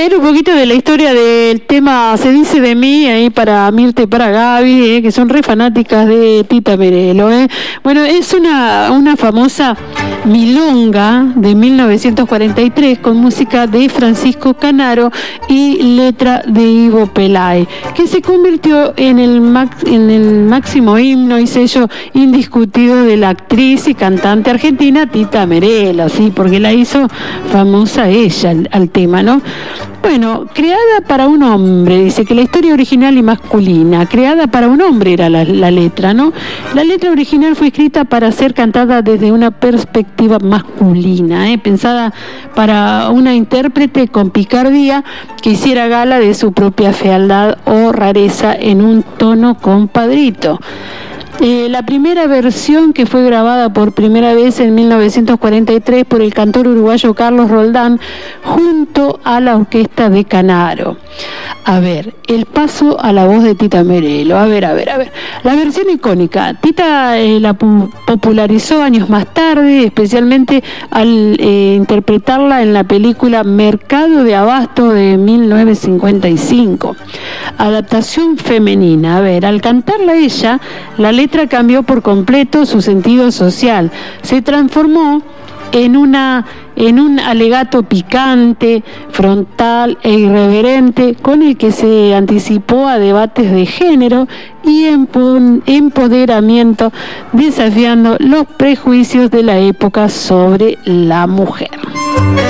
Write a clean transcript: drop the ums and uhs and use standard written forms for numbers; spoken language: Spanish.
leer un poquito de la historia del tema Se dice de mí, ahí para Mirta y para Gaby, que son re fanáticas de Tita Merelo. Bueno, es una famosa milonga de 1943 con música de Francisco Canaro y letra de Ivo Pelay, que se convirtió en el máximo himno y sello indiscutido de la actriz y cantante argentina Tita Merelo, sí, porque la hizo famosa ella al tema, ¿no? Bueno, creada para un hombre, dice que la historia original y masculina, creada para un hombre era la letra, ¿no? La letra original fue escrita para ser cantada desde una perspectiva masculina, pensada para una intérprete con picardía que hiciera gala de su propia fealdad o rareza en un tono compadrito. La primera versión, que fue grabada por primera vez en 1943 por el cantor uruguayo Carlos Roldán junto a la orquesta de Canaro. A ver, el paso a la voz de Tita Merelo. A ver. La versión icónica. Tita la popularizó años más tarde, especialmente al interpretarla en la película Mercado de Abasto de 1955. Adaptación femenina. A ver, al cantarla ella, la letra cambió por completo su sentido social. Se transformó en un alegato picante, frontal e irreverente, con el que se anticipó a debates de género y empoderamiento, desafiando los prejuicios de la época sobre la mujer.